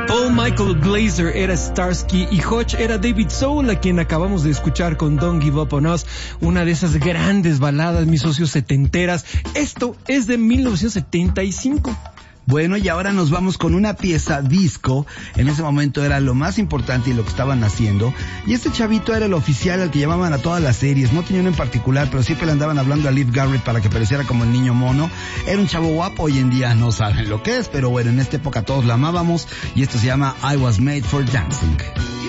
Paul Michael Glaser era Starsky y Hutch era David Soul, a quien acabamos de escuchar con Don't Give Up on Us, una de esas grandes baladas, mis socios, setenteras. Esto es de 1975. Bueno, y ahora nos vamos con una pieza disco. En ese momento era lo más importante y lo que estaban haciendo. Y este chavito era el oficial al que llamaban a todas las series. No tenía uno en particular, pero siempre le andaban hablando a Liv Garrett para que pareciera como el niño mono. Era un chavo guapo. Hoy en día no saben lo que es, pero bueno, en esta época todos la amábamos. Y esto se llama I Was Made for Dancing.